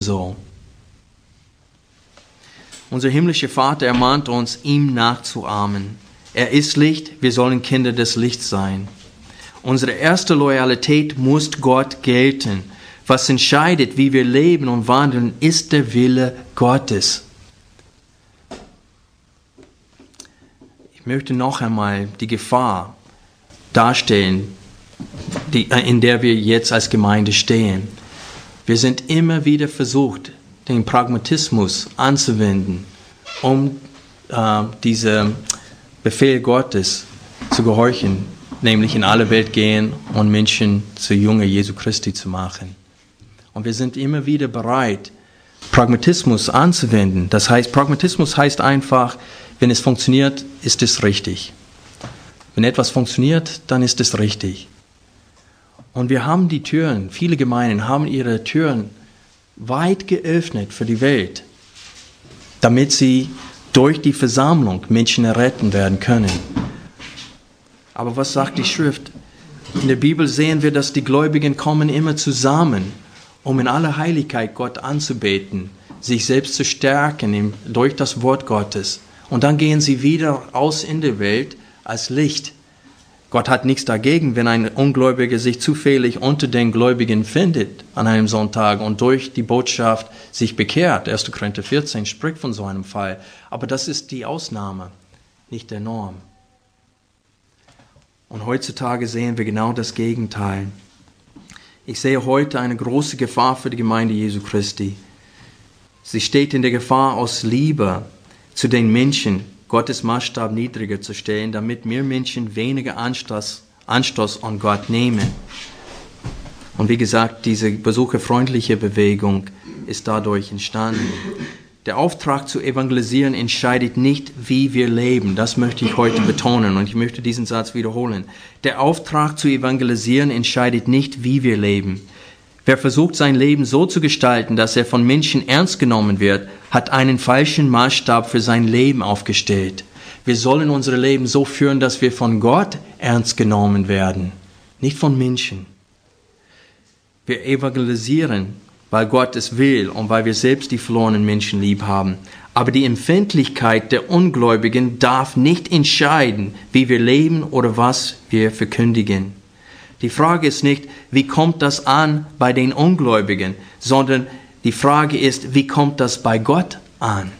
ebenso. Unser himmlischer Vater ermahnt uns, ihm nachzuahmen. Er ist Licht, wir sollen Kinder des Lichts sein. Unsere erste Loyalität muss Gott gelten. Was entscheidet, wie wir leben und wandeln, ist der Wille Gottes. Ich möchte noch einmal die Gefahr darstellen, in der wir jetzt als Gemeinde stehen. Wir sind immer wieder versucht, den Pragmatismus anzuwenden, um diesem Befehl Gottes zu gehorchen, nämlich in alle Welt gehen und Menschen zu Jünger Jesu Christi zu machen. Und wir sind immer wieder bereit, Pragmatismus anzuwenden. Das heißt, Pragmatismus heißt einfach, wenn es funktioniert, ist es richtig. Wenn etwas funktioniert, dann ist es richtig. Und wir haben die Türen, viele Gemeinden haben ihre Türen weit geöffnet für die Welt, damit sie durch die Versammlung Menschen erretten werden können. Aber was sagt die Schrift? In der Bibel sehen wir, dass die Gläubigen kommen immer zusammen, um in aller Heiligkeit Gott anzubeten, sich selbst zu stärken durch das Wort Gottes. Und dann gehen sie wieder aus in die Welt als Licht. Gott hat nichts dagegen, wenn ein Ungläubiger sich zufällig unter den Gläubigen findet an einem Sonntag und durch die Botschaft sich bekehrt. 1. Korinther 14 spricht von so einem Fall. Aber das ist die Ausnahme, nicht der Norm. Und heutzutage sehen wir genau das Gegenteil. Ich sehe heute eine große Gefahr für die Gemeinde Jesu Christi. Sie steht in der Gefahr, aus Liebe zu den Menschen Gottes Maßstab niedriger zu stellen, damit mehr Menschen weniger Anstoß an Gott nehmen. Und wie gesagt, diese besucherfreundliche Bewegung ist dadurch entstanden. Der Auftrag zu evangelisieren entscheidet nicht, wie wir leben. Das möchte ich heute betonen und ich möchte diesen Satz wiederholen. Der Auftrag zu evangelisieren entscheidet nicht, wie wir leben. Wer versucht, sein Leben so zu gestalten, dass er von Menschen ernst genommen wird, hat einen falschen Maßstab für sein Leben aufgestellt. Wir sollen unser Leben so führen, dass wir von Gott ernst genommen werden, nicht von Menschen. Wir evangelisieren, weil Gott es will und weil wir selbst die verlorenen Menschen lieb haben. Aber die Empfindlichkeit der Ungläubigen darf nicht entscheiden, wie wir leben oder was wir verkündigen. Die Frage ist nicht, wie kommt das an bei den Ungläubigen, sondern die Frage ist, wie kommt das bei Gott an?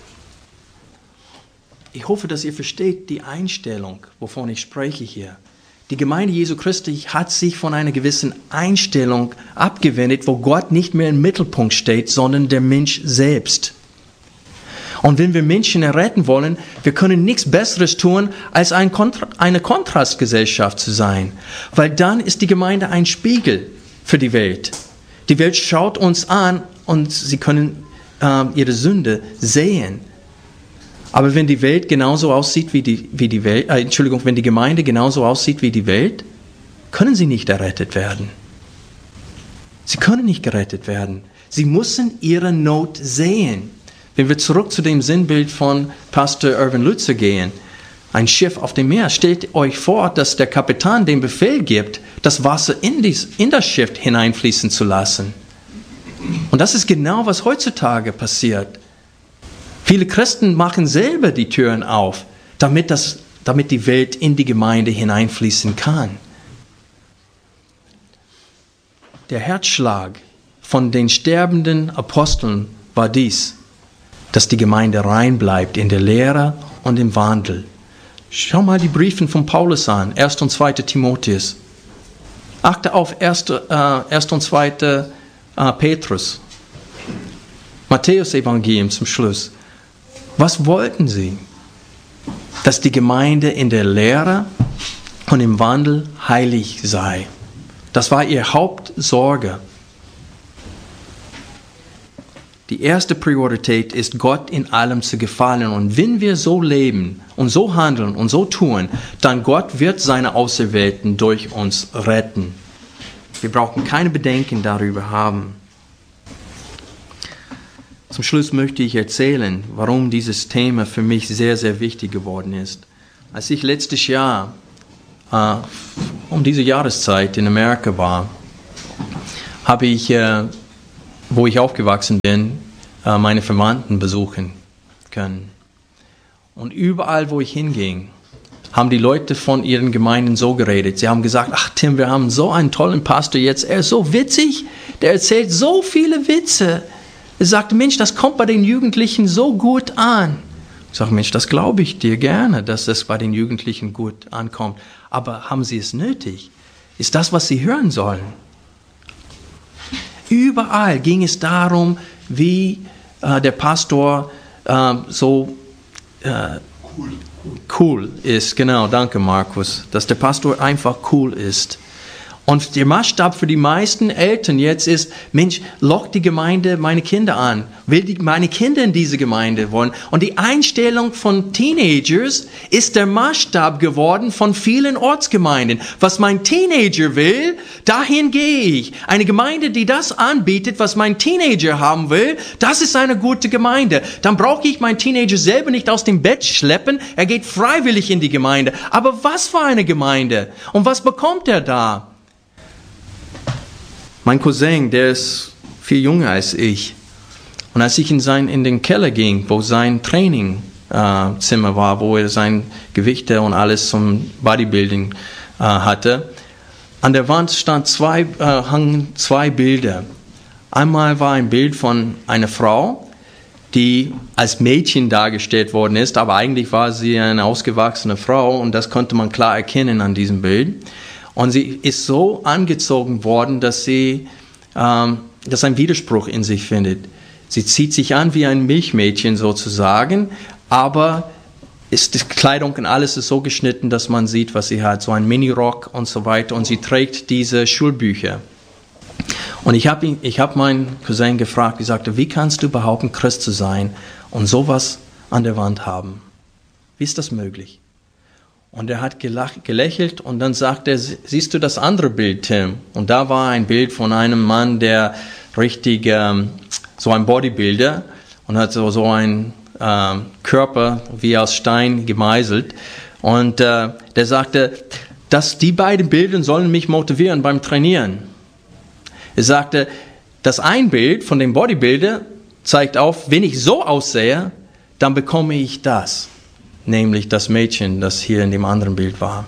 Ich hoffe, dass ihr versteht die Einstellung, wovon ich spreche hier. Die Gemeinde Jesu Christi hat sich von einer gewissen Einstellung abgewendet, wo Gott nicht mehr im Mittelpunkt steht, sondern der Mensch selbst. Und wenn wir Menschen erretten wollen, wir können nichts Besseres tun, als eine Kontrastgesellschaft zu sein. Weil dann ist die Gemeinde ein Spiegel für die Welt. Die Welt schaut uns an und sie können ihre Sünde sehen. Aber wenn die Welt genauso aussieht wie die Welt, wenn die Gemeinde genauso aussieht wie die Welt, können sie nicht errettet werden. Sie können nicht gerettet werden. Sie müssen ihre Not sehen. Wenn wir zurück zu dem Sinnbild von Pastor Erwin Lutzer gehen, ein Schiff auf dem Meer, stellt euch vor, dass der Kapitän den Befehl gibt, das Wasser in das Schiff hineinfließen zu lassen. Und das ist genau, was heutzutage passiert. Viele Christen machen selber die Türen auf, damit die Welt in die Gemeinde hineinfließen kann. Der Herzschlag von den sterbenden Aposteln war dies: dass die Gemeinde rein bleibt in der Lehre und im Wandel. Schau mal die Briefe von Paulus an, 1. und 2. Timotheus. Achte auf 1. und 2. Petrus. Matthäus Evangelium zum Schluss. Was wollten sie? Dass die Gemeinde in der Lehre und im Wandel heilig sei. Das war ihre Hauptsorge. Die erste Priorität ist, Gott in allem zu gefallen. Und wenn wir so leben und so handeln und so tun, dann Gott wird seine Auserwählten durch uns retten. Wir brauchen keine Bedenken darüber haben. Zum Schluss möchte ich erzählen, warum dieses Thema für mich sehr, sehr wichtig geworden ist. Als ich letztes Jahr um diese Jahreszeit in Amerika war, habe ich wo ich aufgewachsen bin, meine Verwandten besuchen können. Und überall, wo ich hinging, haben die Leute von ihren Gemeinden so geredet. Sie haben gesagt, ach Tim, wir haben so einen tollen Pastor jetzt. Er ist so witzig, der erzählt so viele Witze. Er sagt, Mensch, das kommt bei den Jugendlichen so gut an. Ich sage, Mensch, das glaube ich dir gerne, dass das bei den Jugendlichen gut ankommt. Aber haben sie es nötig? Ist das, was sie hören sollen? Überall ging es darum, wie der Pastor cool ist. Genau, danke Markus. Dass der Pastor einfach cool ist. Und der Maßstab für die meisten Eltern jetzt ist, Mensch, lockt die Gemeinde meine Kinder an? Will meine Kinder in diese Gemeinde wollen? Und die Einstellung von Teenagers ist der Maßstab geworden von vielen Ortsgemeinden. Was mein Teenager will, dahin gehe ich. Eine Gemeinde, die das anbietet, was mein Teenager haben will, das ist eine gute Gemeinde. Dann brauche ich meinen Teenager selber nicht aus dem Bett schleppen. Er geht freiwillig in die Gemeinde. Aber was für eine Gemeinde? Und was bekommt er da? Mein Cousin, der ist viel jünger als ich. Und als ich in den Keller ging, wo sein Trainingzimmer war, wo er seine Gewichte und alles zum Bodybuilding hatte, an der Wand hangen zwei Bilder. Einmal war ein Bild von einer Frau, die als Mädchen dargestellt worden ist, aber eigentlich war sie eine ausgewachsene Frau und das konnte man klar erkennen an diesem Bild. Und sie ist so angezogen worden, dass ein Widerspruch in sich findet. Sie zieht sich an wie ein Milchmädchen sozusagen, aber die Kleidung und alles ist so geschnitten, dass man sieht, was sie hat. So ein Minirock und so weiter. Und sie trägt diese Schulbücher. Und ich hab meinen Cousin gefragt, ich sagte, wie kannst du behaupten, Christ zu sein und sowas an der Wand haben? Wie ist das möglich? Und er hat gelächelt und dann sagt er, siehst du das andere Bild, Tim? Und da war ein Bild von einem Mann, der richtig, so ein Bodybuilder und hat so einen Körper wie aus Stein gemeißelt. Und der sagte, dass die beiden Bilder sollen mich motivieren beim Trainieren. Er sagte, das ein Bild von dem Bodybuilder zeigt auf, wenn ich so aussehe, dann bekomme ich das. Nämlich das Mädchen, das hier in dem anderen Bild war.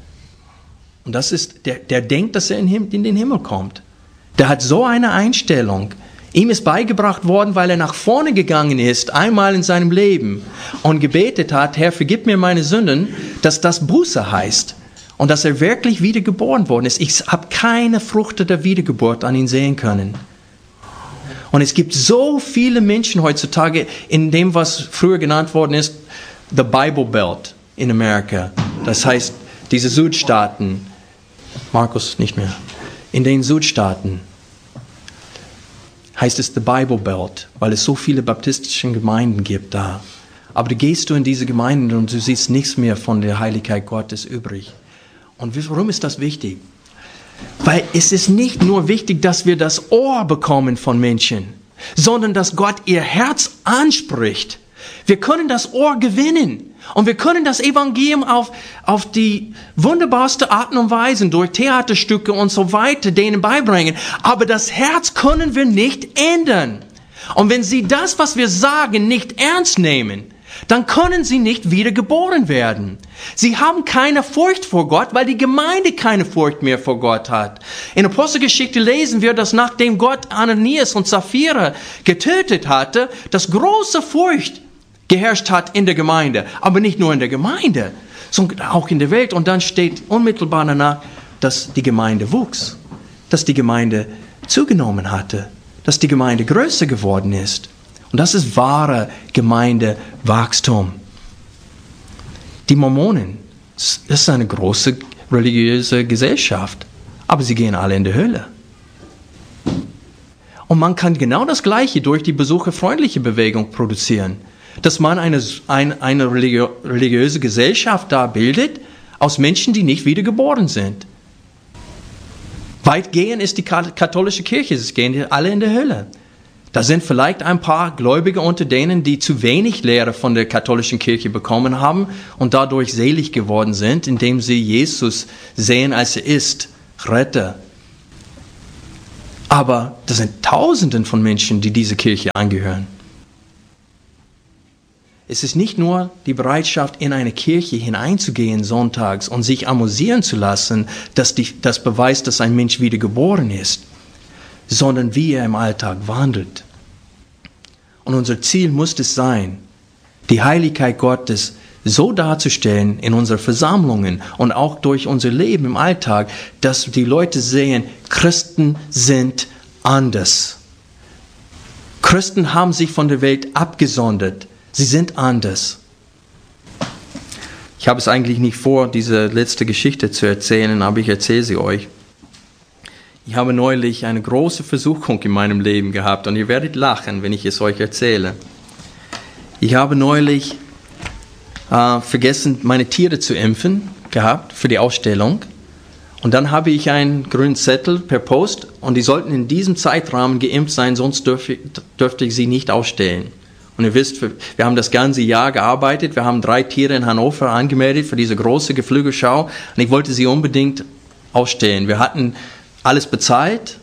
Und das ist, der denkt, dass er in den Himmel kommt. Der hat so eine Einstellung. Ihm ist beigebracht worden, weil er nach vorne gegangen ist, einmal in seinem Leben und gebetet hat, Herr, vergib mir meine Sünden, dass das Buße heißt und dass er wirklich wiedergeboren worden ist. Ich habe keine Frucht der Wiedergeburt an ihn sehen können. Und es gibt so viele Menschen heutzutage in dem, was früher genannt worden ist, the Bible Belt in Amerika. Das heißt, diese Südstaaten, Markus nicht mehr, in den Südstaaten heißt es the Bible Belt, weil es so viele baptistische Gemeinden gibt da. Aber du gehst in diese Gemeinden und du siehst nichts mehr von der Heiligkeit Gottes übrig. Und warum ist das wichtig? Weil es ist nicht nur wichtig, dass wir das Ohr bekommen von Menschen, sondern dass Gott ihr Herz anspricht. Wir können das Ohr gewinnen und wir können das Evangelium auf die wunderbarste Art und Weise durch Theaterstücke und so weiter denen beibringen. Aber das Herz können wir nicht ändern. Und wenn sie das, was wir sagen, nicht ernst nehmen, dann können sie nicht wiedergeboren werden. Sie haben keine Furcht vor Gott, weil die Gemeinde keine Furcht mehr vor Gott hat. In Apostelgeschichte lesen wir, dass nachdem Gott Ananias und Sapphira getötet hatte, dass große Furcht geherrscht hat in der Gemeinde. Aber nicht nur in der Gemeinde, sondern auch in der Welt. Und dann steht unmittelbar danach, dass die Gemeinde wuchs, dass die Gemeinde zugenommen hatte, dass die Gemeinde größer geworden ist. Und das ist wahre Gemeindewachstum. Die Mormonen, das ist eine große religiöse Gesellschaft, aber sie gehen alle in die Hölle. Und man kann genau das Gleiche durch die besucherfreundliche Bewegung produzieren. Dass man eine religiöse Gesellschaft da bildet, aus Menschen, die nicht wiedergeboren sind. Weitgehend ist die katholische Kirche, es gehen alle in die Hölle. Da sind vielleicht ein paar Gläubige unter denen, die zu wenig Lehre von der katholischen Kirche bekommen haben und dadurch selig geworden sind, indem sie Jesus sehen, als er ist, Retter. Aber das sind Tausenden von Menschen, die dieser Kirche angehören. Es ist nicht nur die Bereitschaft, in eine Kirche hineinzugehen sonntags und sich amüsieren zu lassen, das beweist, dass ein Mensch wiedergeboren ist, sondern wie er im Alltag wandelt. Und unser Ziel muss es sein, die Heiligkeit Gottes so darzustellen in unseren Versammlungen und auch durch unser Leben im Alltag, dass die Leute sehen, Christen sind anders. Christen haben sich von der Welt abgesondert. Sie sind anders. Ich habe es eigentlich nicht vor, diese letzte Geschichte zu erzählen, aber ich erzähle sie euch. Ich habe neulich eine große Versuchung in meinem Leben gehabt und ihr werdet lachen, wenn ich es euch erzähle. Ich habe neulich vergessen, meine Tiere zu impfen gehabt für die Ausstellung. Und dann habe ich einen grünen Zettel per Post und die sollten in diesem Zeitrahmen geimpft sein, sonst dürfte ich sie nicht ausstellen. Und ihr wisst, wir haben das ganze Jahr gearbeitet, wir haben 3 Tiere in Hannover angemeldet für diese große Geflügelschau und ich wollte sie unbedingt ausstellen. Wir hatten alles bezahlt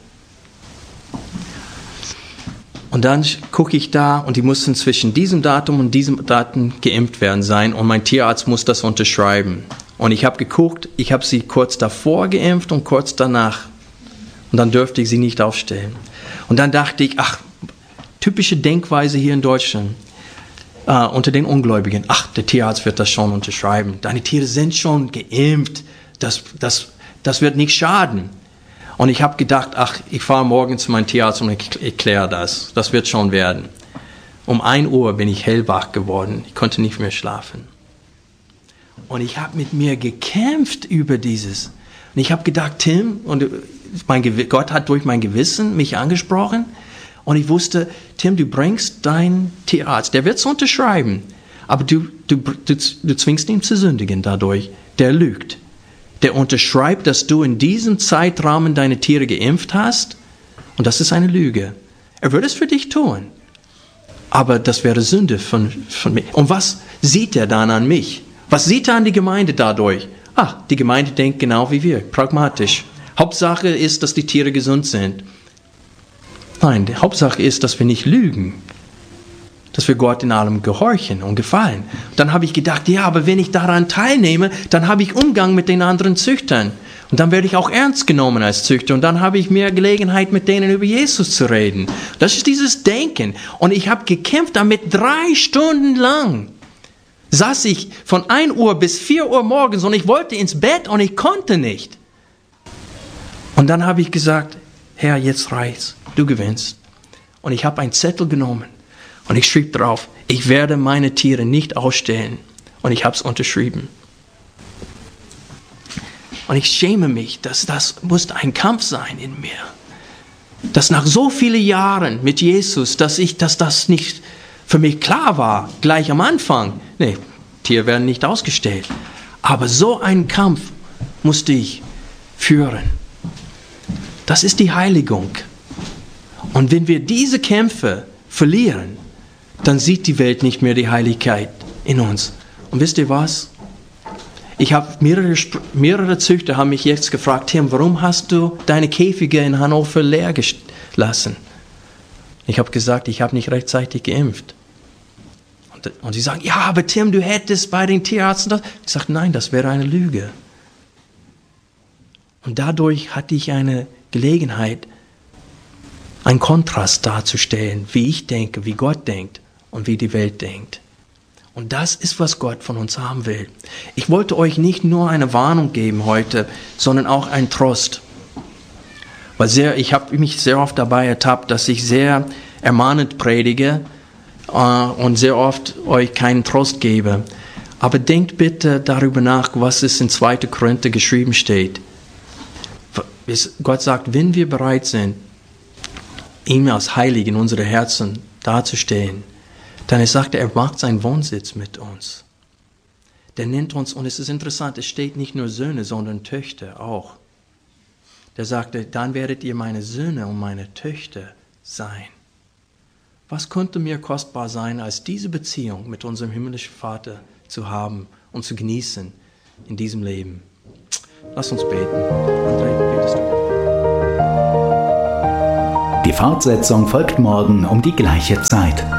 und dann gucke ich da und die mussten zwischen diesem Datum und diesem Datum geimpft werden sein und mein Tierarzt muss das unterschreiben. Und ich habe geguckt, ich habe sie kurz davor geimpft und kurz danach und dann dürfte ich sie nicht aufstellen. Und dann dachte ich, typische Denkweise hier in Deutschland unter den Ungläubigen. Der Tierarzt wird das schon unterschreiben. Deine Tiere sind schon geimpft. Das wird nicht schaden. Und ich habe gedacht, ich fahre morgen zu meinem Tierarzt und ich kläre das. Das wird schon werden. Um 1 Uhr bin ich hellwach geworden. Ich konnte nicht mehr schlafen. Und ich habe mit mir gekämpft über dieses. Und ich habe gedacht, Tim, und Gott hat durch mein Gewissen mich angesprochen. Und ich wusste, Tim, du bringst deinen Tierarzt, der wird es unterschreiben, aber du zwingst ihn zu sündigen dadurch. Der lügt. Der unterschreibt, dass du in diesem Zeitrahmen deine Tiere geimpft hast und das ist eine Lüge. Er würde es für dich tun, aber das wäre Sünde von mir. Und was sieht er dann an mich? Was sieht er an die Gemeinde dadurch? Die Gemeinde denkt genau wie wir, pragmatisch. Hauptsache ist, dass die Tiere gesund sind. Nein, die Hauptsache ist, dass wir nicht lügen, dass wir Gott in allem gehorchen und gefallen. Dann habe ich gedacht, aber wenn ich daran teilnehme, dann habe ich Umgang mit den anderen Züchtern. Und dann werde ich auch ernst genommen als Züchter. Und dann habe ich mehr Gelegenheit, mit denen über Jesus zu reden. Das ist dieses Denken. Und ich habe gekämpft damit 3 Stunden lang. Saß ich von 1 Uhr bis 4 Uhr morgens und ich wollte ins Bett und ich konnte nicht. Und dann habe ich gesagt, Herr, jetzt reicht's. Du gewinnst. Und ich habe einen Zettel genommen und ich schrieb drauf, ich werde meine Tiere nicht ausstellen. Und ich habe es unterschrieben. Und ich schäme mich, das muss ein Kampf sein in mir. Dass nach so vielen Jahren mit Jesus, dass das nicht für mich klar war, gleich am Anfang. Nee, Tiere werden nicht ausgestellt. Aber so einen Kampf musste ich führen. Das ist die Heiligung. Und wenn wir diese Kämpfe verlieren, dann sieht die Welt nicht mehr die Heiligkeit in uns. Und wisst ihr was? Ich habe mehrere Züchter haben mich jetzt gefragt, Tim, warum hast du deine Käfige in Hannover leer gelassen? Ich habe gesagt, ich habe nicht rechtzeitig geimpft. Und sie sagen, aber Tim, du hättest bei den Tierärzten das. Ich sage, nein, das wäre eine Lüge. Und dadurch hatte ich eine Gelegenheit, einen Kontrast darzustellen, wie ich denke, wie Gott denkt und wie die Welt denkt. Und das ist, was Gott von uns haben will. Ich wollte euch nicht nur eine Warnung geben heute, sondern auch einen Trost. Weil ich habe mich sehr oft dabei ertappt, dass ich sehr ermahnend predige und sehr oft euch keinen Trost gebe. Aber denkt bitte darüber nach, was es in 2. Korinther geschrieben steht. Gott sagt, wenn wir bereit sind, ihm als heilig in unsere Herzen darzustellen, dann sagt er macht seinen Wohnsitz mit uns. Der nennt uns, und es ist interessant, es steht nicht nur Söhne, sondern Töchter auch. Der sagte, dann werdet ihr meine Söhne und meine Töchter sein. Was könnte mir kostbar sein, als diese Beziehung mit unserem himmlischen Vater zu haben und zu genießen in diesem Leben? Lass uns beten. André, betest du? Die Fortsetzung folgt morgen um die gleiche Zeit.